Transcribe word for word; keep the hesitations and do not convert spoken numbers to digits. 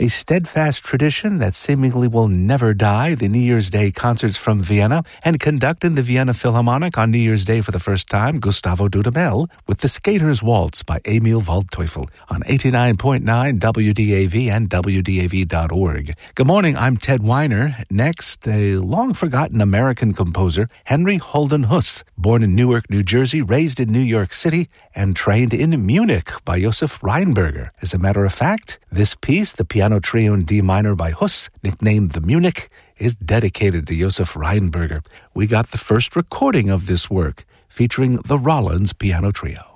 A steadfast tradition that seemingly will never die, the New Year's Day concerts from Vienna, and conducting the Vienna Philharmonic on New Year's Day for the first time, Gustavo Dudamel, with the Skater's Waltz by Emil Waldteufel on eighty-nine point nine W D A V and W D A V dot org. Good morning, I'm Ted Weiner. Next, a long-forgotten American composer, Henry Holden Huss, born in Newark, New Jersey, raised in New York City, and trained in Munich by Josef Rheinberger. As a matter of fact, this piece, the piano trio in D minor by Huss, nicknamed the Munich, is dedicated to Josef Rheinberger. We got the first recording of this work, featuring the Rollins Piano Trio.